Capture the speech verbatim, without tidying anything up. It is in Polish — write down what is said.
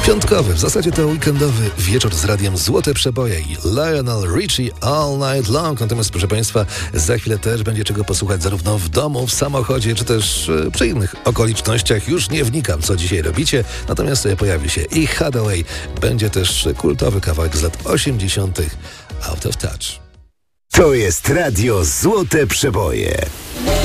Piątkowy, w zasadzie to weekendowy wieczór z radiem Złote Przeboje i Lionel Richie All Night Long. Natomiast, proszę Państwa, za chwilę też będzie czego posłuchać zarówno w domu, w samochodzie, czy też e, przy innych okolicznościach. Już nie wnikam, co dzisiaj robicie, natomiast e, pojawi się i Hathaway. Będzie też kultowy kawałek z lat osiemdziesiątych Out of Touch. To jest radio Złote Przeboje.